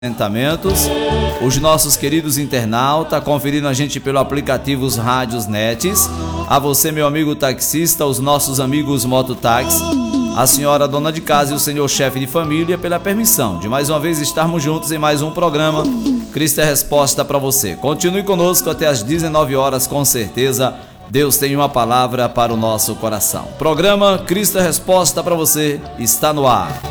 Os nossos queridos internautas conferindo a gente pelo aplicativo Os Rádios Nets, a você, meu amigo taxista, os nossos amigos mototáxi, a senhora dona de casa e o senhor chefe de família, pela permissão de mais uma vez estarmos juntos em mais um programa Cristo é Resposta para você. Continue conosco até às 19 horas, com certeza Deus tem uma palavra para o nosso coração. Programa Cristo é Resposta para você está no ar.